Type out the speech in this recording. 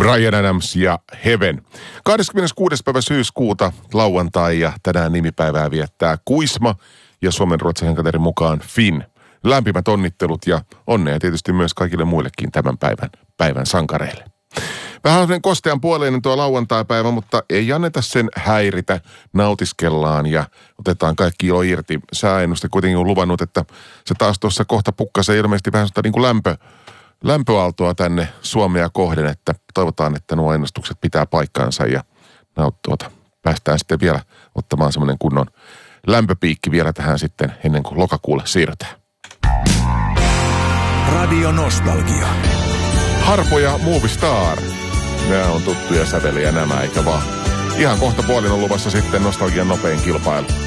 Bryan Adams ja Heaven. 26. päivä syyskuuta lauantai ja tänään nimipäivää viettää Kuisma ja suomenruotsalaisen katerin mukaan Finn. Lämpimät onnittelut ja onnea tietysti myös kaikille muillekin tämän päivän sankareille. Vähän sen kostean puoleinen tuo lauantai-päivä, mutta ei anneta sen häiritä. Nautiskellaan ja otetaan kaikki ilo irti. Sääennuste kuitenkin on luvannut, että se taas tuossa kohta pukkasee ilmeisesti vähän niin kuin lämpöaaltoa tänne Suomea kohden, että toivotaan, että nuo ennustukset pitää paikkaansa ja päästään sitten vielä ottamaan semmoinen kunnon lämpöpiikki vielä tähän sitten ennen kuin lokakuulle siirrytään. Radio Nostalgia. Harpo ja Movie Star. Nämä on tuttuja säveliä nämä, eikä vaan. Ihan kohta puolin on luvassa sitten nostalgian nopein kilpailu.